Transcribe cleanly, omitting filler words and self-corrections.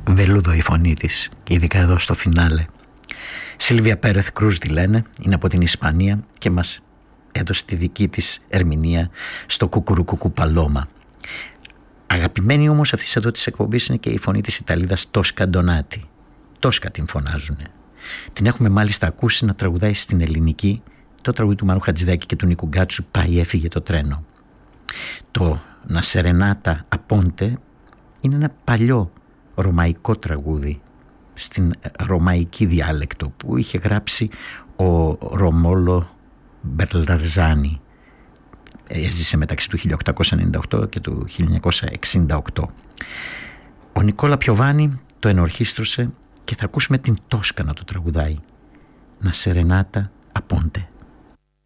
βελούδο η φωνή της, ειδικά εδώ στο φινάλε. Σίλβια Πέρεθ Κρούς τη λένε, είναι από την Ισπανία και μας έδωσε τη δική της ερμηνεία στο Κουκουρουκουκου Παλώμα. Αγαπημένη όμως αυτής εδώ της εκπομπής είναι και η φωνή της Ιταλίδας Τόσκα Ντονάτη. Τόσκα την φωνάζουνε. Την έχουμε μάλιστα ακούσει να τραγουδάει στην ελληνική το τραγούδι του Μάνου Χατζηδάκη και του Νίκου Γκάτσου, «Πάει έφυγε το τρένο». Το «Να Σερενάτα Απόντε» είναι ένα παλιό ρωμαϊκό τραγούδι στην ρωμαϊκή διάλεκτο που είχε γράψει ο Ρωμόλο Μπερλαρζάνη. Έζησε μεταξύ του 1898 και του 1968. Ο Νικόλα Πιοβάνι το ενορχίστρωσε και θα ακούσουμε την Τόσκα να το τραγουδάει. «Να Σερενάτα Απόντε».